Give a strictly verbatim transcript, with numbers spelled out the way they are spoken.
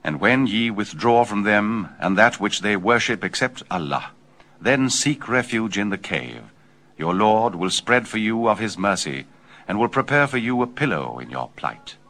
And when ye withdraw from them, and that which they worship except Allah, then seek refuge in the cave. Your Lord will spread for you of his mercy, and will prepare for you a pillow in your plight.